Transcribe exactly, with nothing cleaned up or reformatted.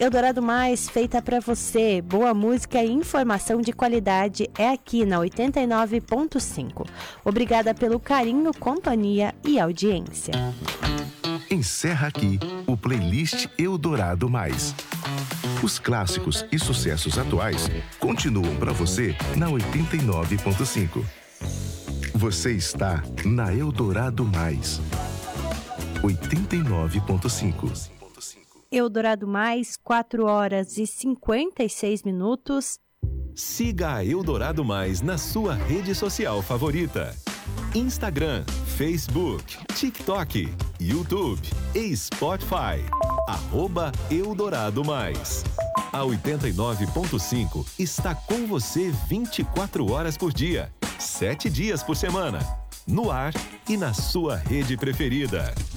Eldorado Mais, feita pra você. Boa música e informação de qualidade é aqui na oitenta e nove ponto cinco. Obrigada pelo carinho, companhia e audiência. Encerra aqui o playlist Eldorado Mais. Os clássicos e sucessos atuais continuam para você na oitenta e nove ponto cinco. Você está na Eldorado Mais. oitenta e nove ponto cinco. Eldorado Mais, quatro horas e cinquenta e seis minutos. Siga a Eldorado Mais na sua rede social favorita. Instagram, Facebook, TikTok, YouTube e Spotify. Arroba Eldorado Mais. A oitenta e nove ponto cinco está com você vinte e quatro horas por dia, sete dias por semana. No ar e na sua rede preferida.